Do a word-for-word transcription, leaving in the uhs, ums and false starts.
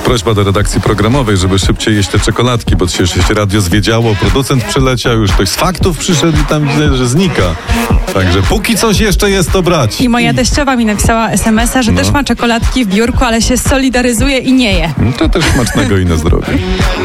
prośba do redakcji programowej, żeby szybciej jeść te czekoladki, bo się, się radio zwiedziało, producent przyleciał, już ktoś z faktów przyszedł i tam widzę, że znika. Także póki coś jeszcze jest, to brać. I moja teściowa mi napisała es em es a, że No. też ma czekoladki w biurku, ale się solidaryzuje i nie je. To też smacznego i na zdrowie.